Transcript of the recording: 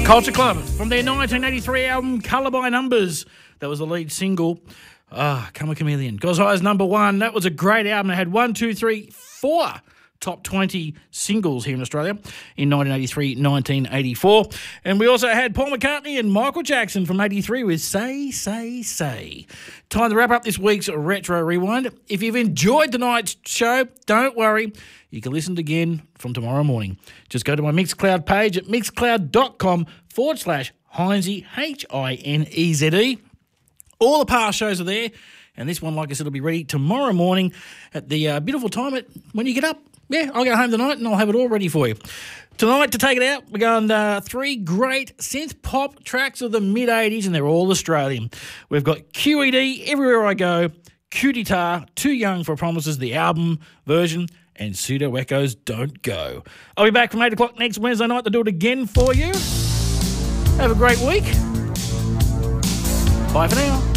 Culture Club from their 1983 album Colour by Numbers. That was the lead single. Come a Chameleon. Goes high as number one. That was a great album. It had 4 top 20 singles here in Australia in 1983, 1984. And we also had Paul McCartney and Michael Jackson from 83 with Say, Say, Say. Time to wrap up this week's Retro Rewind. If you've enjoyed tonight's show, don't worry. You can listen again from tomorrow morning. Just go to my Mixcloud page at mixcloud.com/Hineze, Hineze. All the past shows are there. And this one, like I said, will be ready tomorrow morning at the beautiful time when you get up. Yeah, I'll go home tonight and I'll have it all ready for you. Tonight, to take it out, we're going 3 great synth pop tracks of the mid-'80s, and they're all Australian. We've got QED, Everywhere I Go, Cutie Tar, Too Young for Promises, the album version, and Pseudo Echoes, Don't Go. I'll be back from 8 o'clock next Wednesday night to do it again for you. Have a great week. Bye for now.